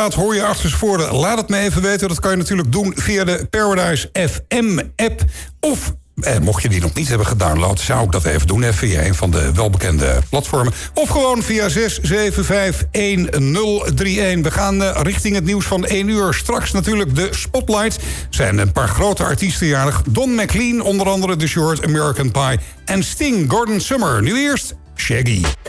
plaat hoor je achter z'n voren? Laat het me even weten. Dat kan je natuurlijk doen via de Paradise FM-app. Of, mocht je die nog niet hebben gedownload, zou ik dat even doen. Via een van de welbekende platformen. Of gewoon via 6751031. We gaan richting het nieuws van 1 uur. Straks natuurlijk de Spotlight. Zijn een paar grote artiesten jarig. Don McLean, onder andere The Short, American Pie. En Sting, Gordon Summer. Nu eerst Shaggy.